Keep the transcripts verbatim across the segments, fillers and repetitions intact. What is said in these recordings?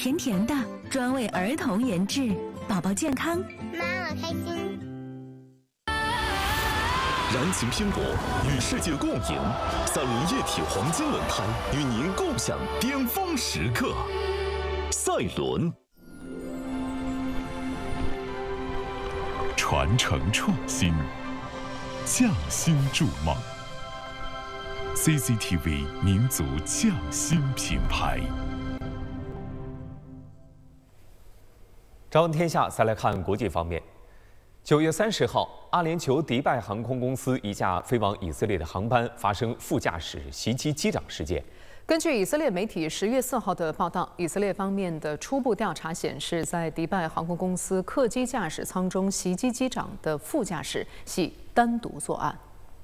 甜甜的，专为儿童研制，宝宝健康， 妈妈开心。 燃情拼搏，与世界共赢。赛伦液体黄金轮胎与您共享巅峰时刻。赛伦， 传承创新，匠心筑梦。C C T V 民族匠心品牌。 朝闻天下，再来看国际方面。九月三十号，阿联酋迪拜航空公司一架飞往以色列的航班发生副驾驶袭击机长事件。 根据以色列媒体十月四号的报道，以色列方面的初步调查显示，在迪拜航空公司客机驾驶舱中袭击机长的副驾驶系单独作案。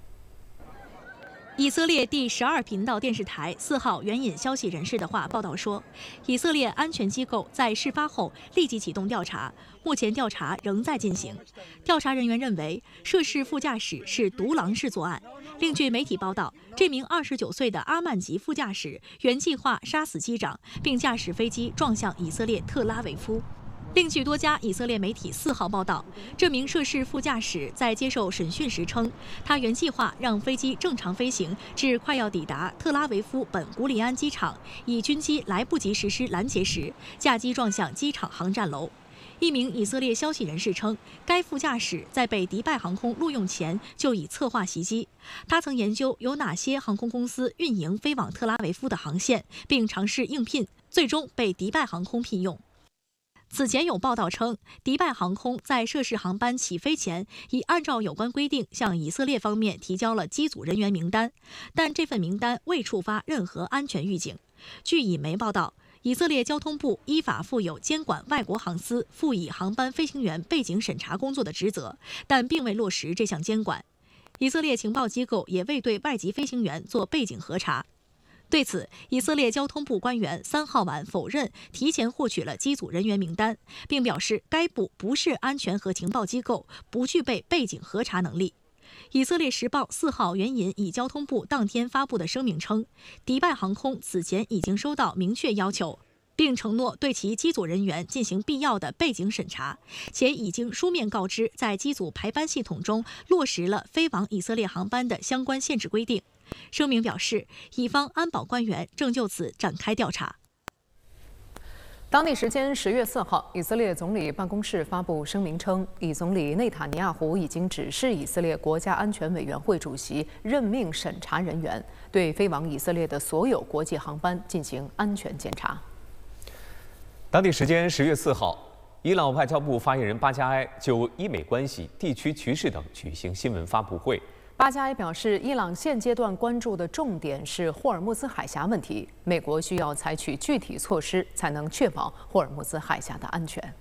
以色列第十二频道电视台四号援引消息人士的话报道说，以色列安全机构在事发后立即启动调查，目前调查仍在进行。调查人员认为，涉事副驾驶是独狼式作案。另据媒体报道，这名二十九岁的阿曼籍副驾驶原计划杀死机长，并驾驶飞机撞向以色列特拉维夫。另据多家以色列媒体四号报道，这名涉事副驾驶在接受审讯时称，他原计划让飞机正常飞行至快要抵达特拉维夫本古里安机场，以军机来不及实施拦截时，驾机撞向机场航站楼。一名以色列消息人士称，该副驾驶在被迪拜航空录用前就已策划袭击。他曾研究有哪些航空公司运营飞往特拉维夫的航线，并尝试应聘，最终被迪拜航空聘用。此前有报道称，迪拜航空在涉事航班起飞前，已按照有关规定向以色列方面提交了机组人员名单，但这份名单未触发任何安全预警。据以媒报道，以色列交通部依法负有监管外国航司辅以航班飞行员背景审查工作的职责，但并未落实这项监管。以色列情报机构也未对外籍飞行员做背景核查。对此，以色列交通部官员三号晚否认提前获取了机组人员名单，并表示该部不是安全和情报机构，不具备背景核查能力。以色列时报四号援引以交通部当天发布的声明称，迪拜航空此前已经收到明确要求，并承诺对其机组人员进行必要的背景审查，且已经书面告知在机组排班系统中落实了飞往以色列航班的相关限制规定。声明表示，以方安保官员正就此展开调查。 当地时间十月四号，以色列总理办公室发布声明称，以总理内塔尼亚胡已经指示以色列国家安全委员会主席任命审查人员，对飞往以色列的所有国际航班进行安全检查。 当地时间十月四号，伊朗外交部发言人巴加埃就伊美关系、地区局势等举行新闻发布会。 巴加埃表示，伊朗现阶段关注的重点是霍尔木兹海峡问题，美国需要采取具体措施，才能确保霍尔木兹海峡的安全。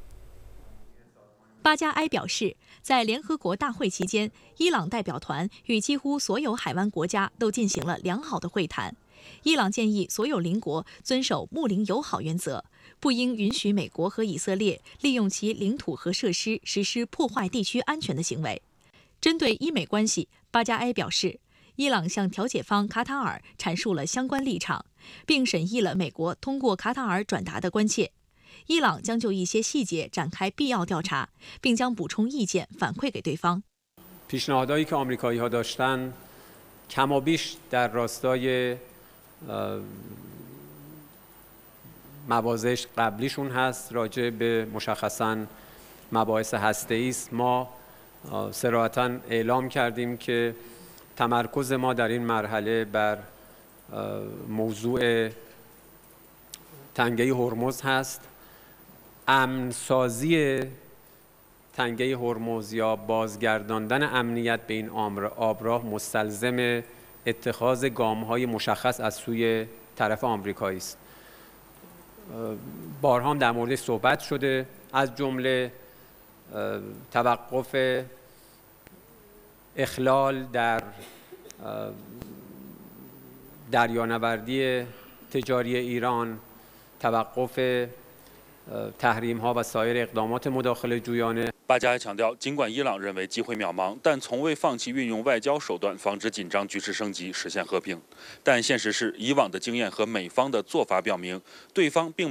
巴加埃表示，在联合国大会期间，伊朗代表团与几乎所有海湾国家都进行了良好的会谈。伊朗建议所有邻国遵守睦邻友好原则，不应允许美国和以色列利用其领土和设施实施破坏地区安全的行为。针对伊美关系，巴加埃表示，伊朗向调解方卡塔尔阐述了相关立场，并审议了美国通过卡塔尔转达的关切。伊朗将就一些细节展开必要调查，并将补充意见反馈给对方。 پیشنهادهایی که آمریکایی‌ها داشتن کمابیش در راستای مواضع قبلیشون هست راجع به مشخصاً مباحث هسته‌ای است. ما صراحتاً اعلام کردیم که تمرکز ما در این مرحله بر موضوع تنگه هرمز هست. امنسازی تنگه هرمز یا بازگرداندن امنیت به این آبراه مستلزم اتخاذ گام‌های مشخص از سوی طرف آمریکایی است. بارها هم در موردش صحبت شده، از جمله توقف اخلال در دریانوردی تجاری ایران، توقف تحریم‌ها و سایر اقدامات مداخله جویانه。 巴加埃强调，尽管伊朗认为机会渺茫，但从未放弃运用外交手段防止紧张局势升级，实现和平。但现实是，以往的经验和美方的做法表明，对方并